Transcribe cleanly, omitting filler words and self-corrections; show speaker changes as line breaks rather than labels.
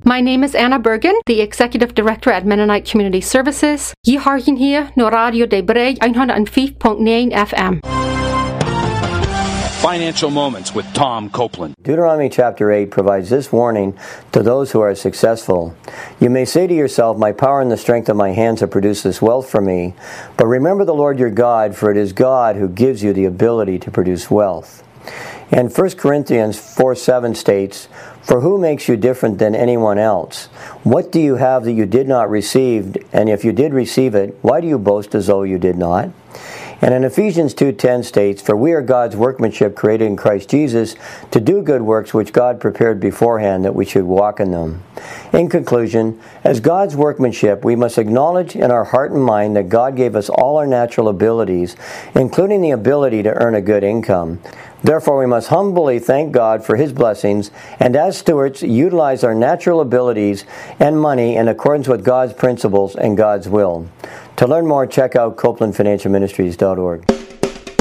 My name is Anna Bergen, the Executive Director at Mennonite Community Services. Je harken hier naar Radio De Brey 105.9 FM.
Financial Moments with Tom Copeland.
Deuteronomy chapter 8 provides this warning to those who are successful. You may say to yourself, my power and the strength of my hands have produced this wealth for me. But remember the Lord your God, for it is God who gives you the ability to produce wealth. And 1 Corinthians 4:7 states, for who makes you different than anyone else? What do you have that you did not receive? And if you did receive it, why do you boast as though you did not? And in Ephesians 2:10 states, for we are God's workmanship created in Christ Jesus to do good works which God prepared beforehand that we should walk in them. In conclusion, as God's workmanship, we must acknowledge in our heart and mind that God gave us all our natural abilities, including the ability to earn a good income. Therefore, we must humbly thank God for His blessings, and as stewards, utilize our natural abilities and money in accordance with God's principles and God's will. To learn more, check out CopelandFinancialMinistries.org.